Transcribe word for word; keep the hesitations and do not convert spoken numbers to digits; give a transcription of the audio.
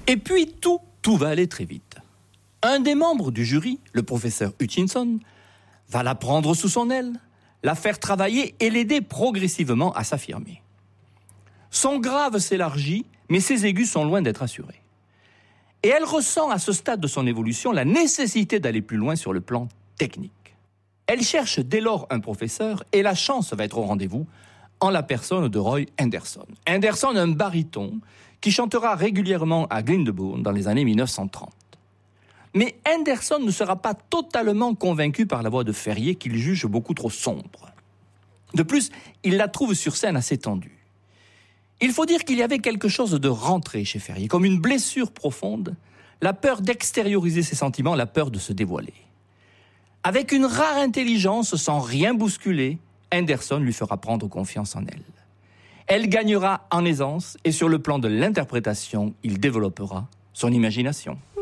Et puis tout, tout va aller très vite. Un des membres du jury, le professeur Hutchinson, va la prendre sous son aile, la faire travailler et l'aider progressivement à s'affirmer. Son grave s'élargit, mais ses aigus sont loin d'être assurés. Et elle ressent à ce stade de son évolution la nécessité d'aller plus loin sur le plan technique. Elle cherche dès lors un professeur et la chance va être au rendez-vous en la personne de Roy Henderson. Henderson, un baryton qui chantera régulièrement à Glyndebourne dans les années mille neuf cent trente. Mais Henderson ne sera pas totalement convaincu par la voix de Ferrier qu'il juge beaucoup trop sombre. De plus, il la trouve sur scène assez tendue. Il faut dire qu'il y avait quelque chose de rentré chez Ferrier, comme une blessure profonde, la peur d'extérioriser ses sentiments, la peur de se dévoiler. Avec une rare intelligence, sans rien bousculer, Henderson lui fera prendre confiance en elle. Elle gagnera en aisance et sur le plan de l'interprétation, il développera son imagination.